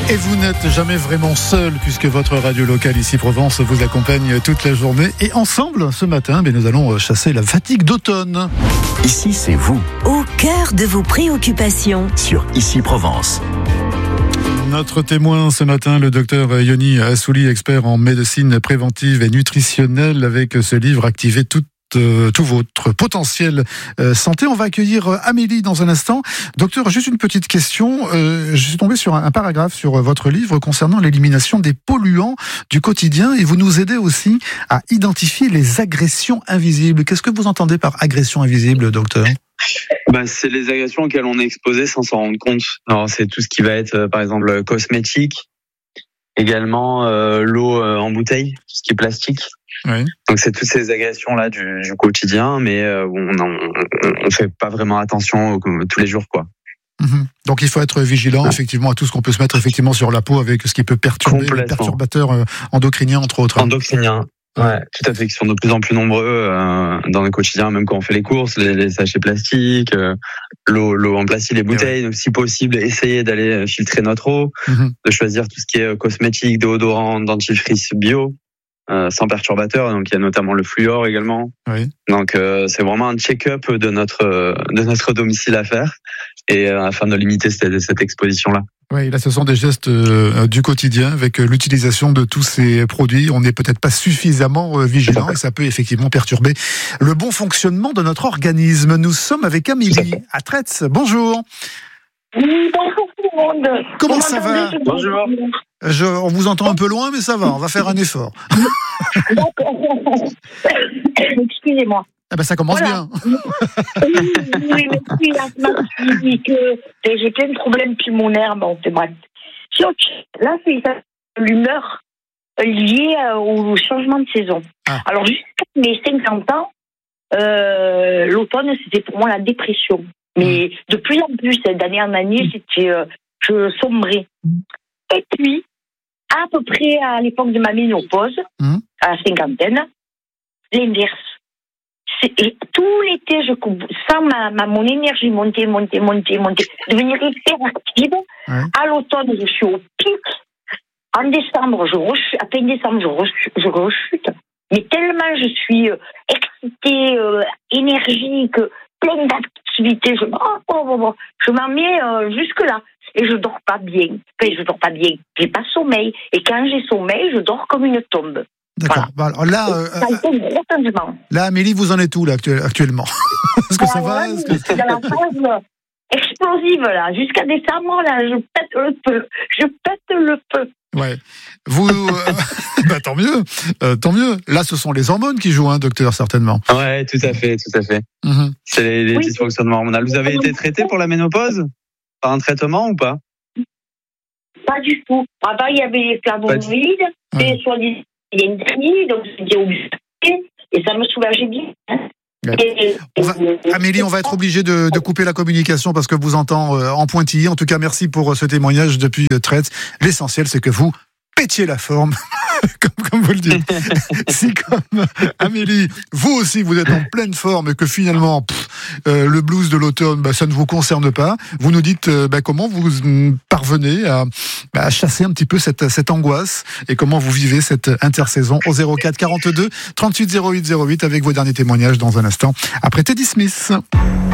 Et vous n'êtes jamais vraiment seul puisque votre radio locale ici Provence vous accompagne toute la journée. Et ensemble, ce matin, nous allons chasser la fatigue d'automne. Ici, c'est vous. Au cœur de vos préoccupations. Sur Ici Provence. Notre témoin ce matin, le docteur Yoni Assouli, expert en médecine préventive et nutritionnelle, avec ce livre Activer tout votre potentiel santé. On va accueillir Amélie dans un instant. Docteur, juste une petite question. Je suis tombé sur un paragraphe sur votre livre concernant l'élimination des polluants du quotidien et vous nous aidez aussi à identifier les agressions invisibles. Qu'est-ce que vous entendez par agression invisible, docteur ? C'est les agressions auxquelles on est exposé sans s'en rendre compte. Alors, c'est tout ce qui va être, par exemple, cosmétique, également l'eau en bouteille, tout ce qui est plastique. Oui. Donc c'est toutes ces agressions là du quotidien, mais on fait pas vraiment attention tous les jours, quoi. Donc il faut être vigilant effectivement à tout ce qu'on peut se mettre effectivement sur la peau avec ce qui peut perturber les perturbateurs endocriniens entre autres. Endocriniens. Ouais, tout à fait, qui sont de plus en plus nombreux dans le quotidien, même quand on fait les courses, les sachets plastiques, l'eau en plastique, les bouteilles. Donc, si possible, essayer d'aller filtrer notre eau, de choisir tout ce qui est cosmétique, déodorant, dentifrice bio, sans perturbateurs. Donc, il y a notamment le fluor également. Oui. Donc, c'est vraiment un check-up de notre domicile à faire, et afin de limiter cette exposition-là. Oui, là, ce sont des gestes du quotidien avec l'utilisation de tous ces produits. On n'est peut-être pas suffisamment vigilant et ça peut effectivement perturber le bon fonctionnement de notre organisme. Nous sommes avec Amélie à Traits. Bonjour. Oui, bonjour tout le monde. Comment ça va ? Bonjour. On vous entend un peu loin, mais ça va, on va faire un effort. D'accord. Excusez-moi. Ça commence bien. Oui, mais puis je dis que j'ai plein de problèmes pulmonaires, c'est bref. Là, c'est l'humeur liée au changement de saison. Alors, jusqu'à mes 50 ans, l'automne, c'était pour moi la dépression. Mais de plus en plus, d'année en année, je sombrais. Et puis, à peu près à l'époque de ma ménopause, à la cinquantaine, l'inverse. Et tout l'été, je sens mon énergie monter, devenir hyper active. Ouais. À l'automne, je suis au pic. En décembre, à plein décembre, je rechute. Mais tellement je suis excitée, énergique, pleine d'activité, je m'en mets jusque-là. Et je dors pas bien. J'ai pas sommeil. Et quand j'ai sommeil, je dors comme une tombe. D'accord. Voilà. Alors là, Amélie, vous en êtes où là actuellement ? Est-ce que ça va ? C'est dans la phase explosive là. Jusqu'à décembre là, je pète le feu. Ouais. Vous, tant mieux. Là, ce sont les hormones qui jouent, docteur, certainement. Ouais, tout à fait. C'est les dysfonctionnements hormonaux. Vous avez été traité pour la ménopause ? Par un traitement ou pas ? Pas du tout. Avant, il y avait les flavonoïdes, et soi-disant il y a une dernière, donc j'étais obligée et ça me soulageait bien. Amélie, on va être obligé de couper la communication parce que vous entend en pointillé. En tout cas, merci pour ce témoignage depuis Traits. L'essentiel, c'est que vous pétiez la forme, comme vous le dites. Si comme Amélie, vous aussi, vous êtes en pleine forme et que finalement, le blues de l'automne, ça ne vous concerne pas, vous nous dites comment vous parvenez à chasser un petit peu cette angoisse et comment vous vivez cette intersaison au 04 42 38 08 08 avec vos derniers témoignages dans un instant après Teddy Smith.